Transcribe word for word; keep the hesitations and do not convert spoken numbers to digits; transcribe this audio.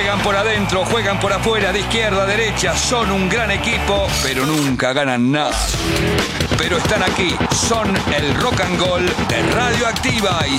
Juegan por adentro, juegan por afuera, de izquierda a derecha. Son un gran equipo, pero nunca ganan nada. Pero están aquí. Son el Rock and Gold de Radioactiva y